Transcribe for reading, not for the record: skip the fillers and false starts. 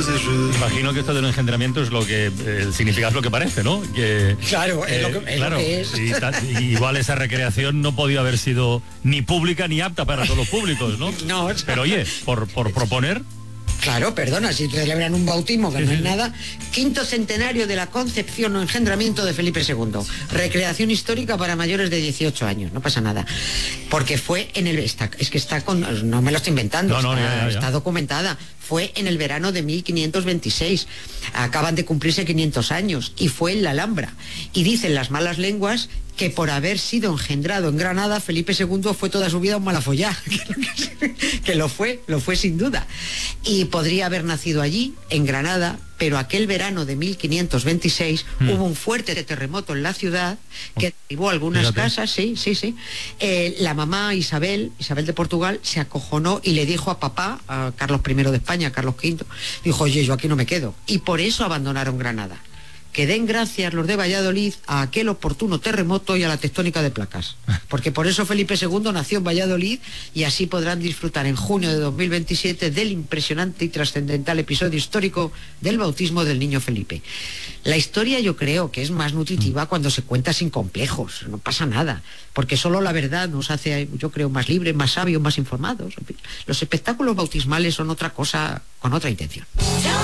Imagino que esto del engendramiento es lo que significa, es lo que parece, ¿no? Que, claro, es lo que es. Y igual esa recreación no podía haber sido ni pública ni apta para todos los públicos, ¿no? No, pero oye, por proponer... Claro, perdona, si celebran un bautismo, que no es nada. 5º centenario de la concepción o engendramiento de Felipe II. Recreación histórica para mayores de 18 años, no pasa nada. Porque fue en el... es que está con... No me lo estoy inventando, está documentada. Fue en el verano de 1526. Acaban de cumplirse 500 años. Y fue en la Alhambra. Y dicen las malas lenguas que por haber sido engendrado en Granada, Felipe II fue toda su vida un malafollá. Que lo fue sin duda. Y podría haber nacido allí, en Granada, pero aquel verano de 1526 hubo un fuerte terremoto en la ciudad que derribó algunas casas, sí. La mamá Isabel de Portugal, se acojonó y le dijo a papá, a Carlos I de España, Carlos V, dijo, oye, yo aquí no me quedo. Y por eso abandonaron Granada. Que den gracias los de Valladolid a aquel oportuno terremoto y a la tectónica de placas. Porque por eso Felipe II nació en Valladolid y así podrán disfrutar en junio de 2027 del impresionante y trascendental episodio histórico del bautismo del niño Felipe. La historia yo creo que es más nutritiva cuando se cuenta sin complejos, no pasa nada, porque solo la verdad nos hace, yo creo, más libres, más sabios, más informados. Los espectáculos bautismales son otra cosa con otra intención.